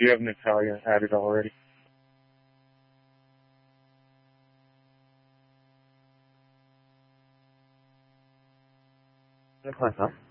you have Natalia added already? Look like that.